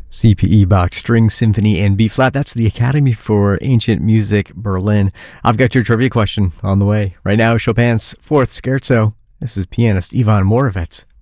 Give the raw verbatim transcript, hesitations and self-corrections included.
C P E Bach String Symphony in B flat. That's the Academy for Ancient Music, Berlin. I've got your trivia question on the way. Right now, Chopin's Fourth Scherzo. This is pianist Ivan Moravec